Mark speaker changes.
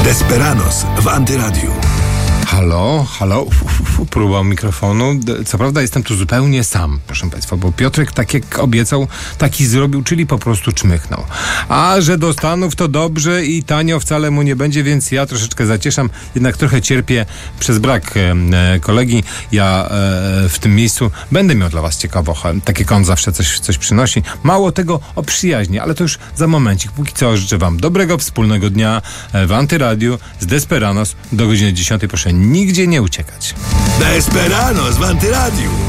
Speaker 1: Desperados w Antyradiu.
Speaker 2: Halo, próba mikrofonu. Co prawda jestem tu zupełnie sam, proszę Państwa, bo Piotrek, tak jak obiecał, taki zrobił, czyli po prostu czmychnął. A że do Stanów to dobrze i tanio wcale mu nie będzie, więc ja troszeczkę zacieszam, jednak trochę cierpię przez brak kolegi. Ja w tym miejscu będę miał dla Was ciekawochę, tak jak on zawsze coś przynosi. Mało tego, o przyjaźni, ale to już za momencik. Póki co życzę Wam dobrego, wspólnego dnia w Antyradiu z Desperados do godziny 10. Proszę nigdzie nie uciekać.
Speaker 1: Desperados w Antyradiu.